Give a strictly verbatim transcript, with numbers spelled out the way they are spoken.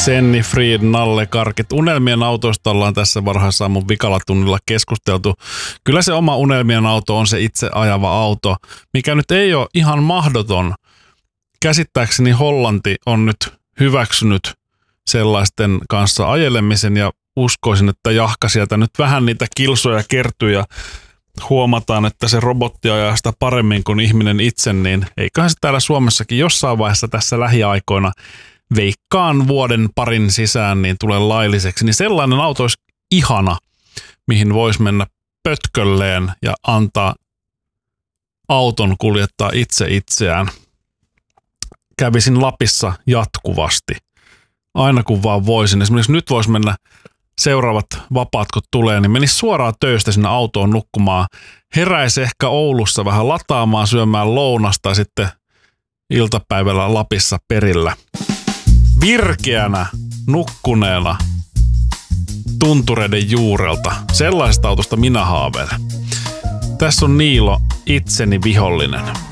Senni, Fried, Nalle, Karkit. Unelmien autoista ollaan tässä varhaisaamun vikalla tunnilla keskusteltu. Kyllä se oma unelmien auto on se itse ajava auto, mikä nyt ei ole ihan mahdoton. Käsittääkseni Hollanti on nyt hyväksynyt sellaisten kanssa ajelemisen ja uskoisin, että jahka sieltä nyt vähän niitä kilsoja kertyy ja huomataan, että se robotti ajaa sitä paremmin kuin ihminen itse, niin eiköhän se täällä Suomessakin jossain vaiheessa tässä lähiaikoina veikkaan vuoden parin sisään niin tulee lailliseksi. Niin sellainen auto olisi ihana, mihin voisi mennä pötkölleen ja antaa auton kuljettaa itse itseään. Kävisin Lapissa jatkuvasti. Aina kun vaan voisin. Esimerkiksi nyt voisi mennä seuraavat vapaat, kun tulee, niin menisi suoraan töistä sinne autoon nukkumaan. Heräisi ehkä Oulussa vähän lataamaan, syömään lounasta ja sitten iltapäivällä Lapissa perillä. Virkeänä, nukkuneena, tuntureiden juurelta. Sellaisesta autosta minä haaveilen. Tässä on Niilo, itseni vihollinen.